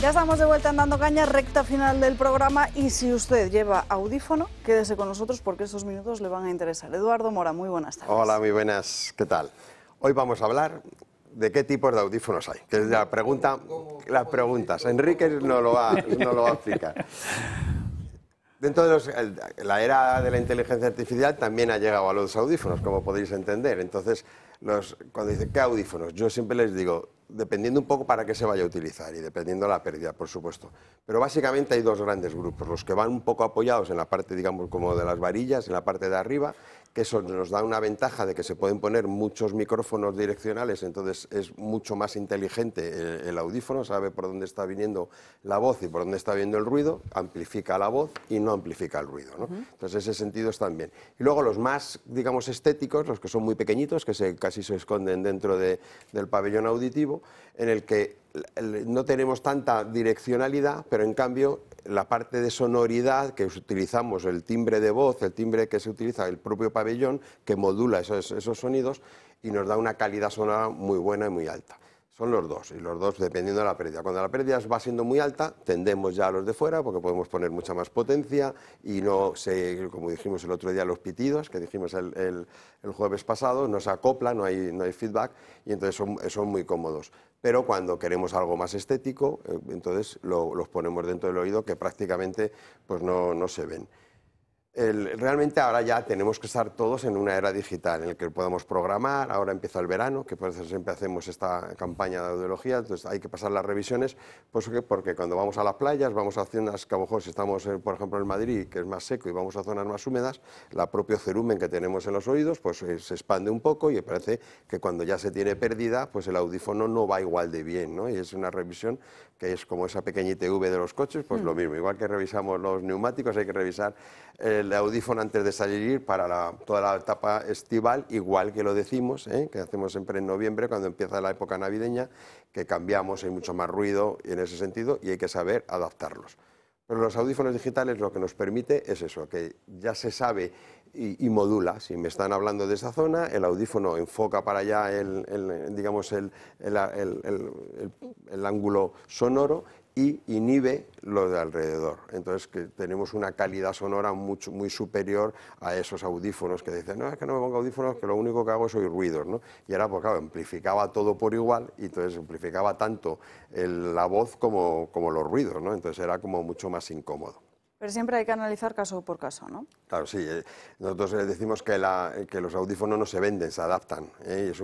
Ya estamos de vuelta en Dando Caña, recta final del programa, y si usted lleva audífono, quédese con nosotros porque estos minutos le van a interesar. Eduardo Mora, muy buenas tardes. Hola, muy buenas, ¿qué tal? Hoy vamos a hablar de qué tipos de audífonos hay, que es la pregunta, las preguntas. Enrique no lo va a explicar. Dentro de la era de la inteligencia artificial también ha llegado a los audífonos, como podéis entender. Entonces, cuando dicen ¿qué audífonos? Yo siempre les digo, dependiendo un poco para qué se vaya a utilizar y dependiendo de la pérdida, por supuesto. Pero básicamente hay dos grandes grupos, los que van un poco apoyados en la parte, digamos, como de las varillas, en la parte de arriba, que eso nos da una ventaja de que se pueden poner muchos micrófonos direccionales, entonces es mucho más inteligente el audífono, sabe por dónde está viniendo la voz y por dónde está viniendo el ruido, amplifica la voz y no amplifica el ruido, ¿no? Entonces, ese sentido están bien. Y luego los más, digamos, estéticos, los que son muy pequeñitos, que casi se esconden dentro del pabellón auditivo, en el que no tenemos tanta direccionalidad, pero en cambio la parte de sonoridad que utilizamos, el timbre de voz, el timbre que se utiliza el propio pabellón, que modula esos sonidos y nos da una calidad sonora muy buena y muy alta. Son los dos, y los dos dependiendo de la pérdida. Cuando la pérdida va siendo muy alta, tendemos ya a los de fuera, porque podemos poner mucha más potencia y no se, como dijimos el otro día, los pitidos, que dijimos el jueves pasado, no se acopla, no hay feedback, y entonces son muy cómodos. Pero cuando queremos algo más estético, entonces los ponemos dentro del oído, que prácticamente pues no se ven. Realmente ahora ya tenemos que estar todos en una era digital en la que podamos programar. Ahora empieza el verano, que por eso siempre hacemos esta campaña de audiología, entonces hay que pasar las revisiones, pues, porque cuando vamos a las playas, vamos a zonas que a lo mejor si estamos, por ejemplo, en Madrid, que es más seco, y vamos a zonas más húmedas, la propio cerumen que tenemos en los oídos pues se expande un poco y parece que cuando ya se tiene pérdida, pues el audífono no va igual de bien, ¿no? Y es una revisión que es como esa pequeña ITV de los coches, pues lo mismo, igual que revisamos los neumáticos, hay que revisar el audífono antes de salir para toda la etapa estival, igual que lo decimos, que hacemos siempre en noviembre, cuando empieza la época navideña, que cambiamos, hay mucho más ruido en ese sentido y hay que saber adaptarlos. Pero los audífonos digitales lo que nos permite es eso, que ya se sabe y modula. Si me están hablando de esa zona, el audífono enfoca para allá digamos el ángulo sonoro y inhibe lo de alrededor. Entonces que tenemos una calidad sonora muy superior a esos audífonos que dicen, no, es que no me pongo audífonos, que lo único que hago es oír ruidos, ¿no? Y ahora, pues claro, amplificaba todo por igual y entonces amplificaba tanto la voz como los ruidos, ¿no? Entonces era como mucho más incómodo. Pero siempre hay que analizar caso por caso, ¿no? Claro, sí. Nosotros decimos que los audífonos no se venden, se adaptan, y es